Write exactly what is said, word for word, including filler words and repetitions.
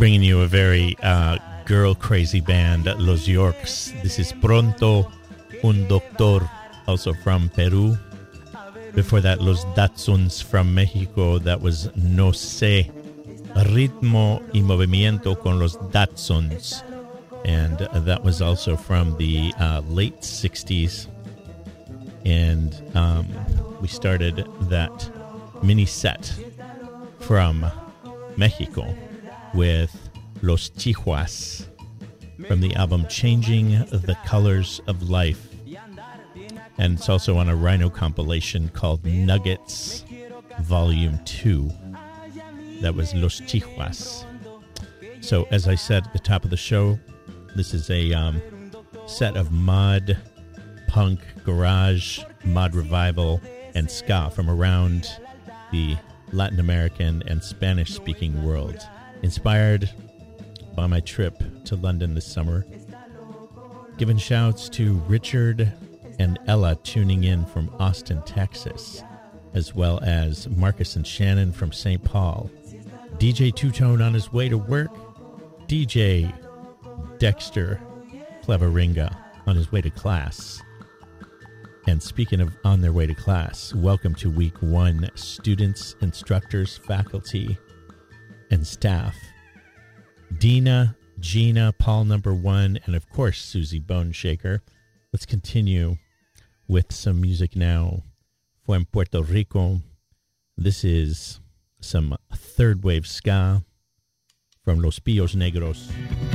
Bringing you a very uh, girl-crazy band, Los Yorks. This is Pronto un Doctor, also from Peru. Before that, Los Datsuns from Mexico. That was No Sé, Ritmo y Movimiento con los Datsuns. And uh, that was also from the uh, late sixties. And um, we started that mini set from Mexico with Los Chihuas from the album Changing the Colors of Life. And it's also on a Rhino compilation called Nuggets Volume two. That was Los Chihuas. So as I said at the top of the show, this is a um, set of mod, punk, garage, mod revival, and ska from around the Latin American and Spanish-speaking world. Inspired by my trip to London this summer. Giving shouts to Richard and Ella tuning in from Austin, Texas, as well as Marcus and Shannon from Saint Paul. D J Two-Tone on his way to work. D J Dexter Cleveringa on his way to class. And speaking of on their way to class, welcome to week one, students, instructors, faculty, and staff. Dina, Gina, Paul number one, and of course Susie Boneshaker. Let's continue with some music now from Puerto Rico. This is some third wave ska from Los Pillos Negros.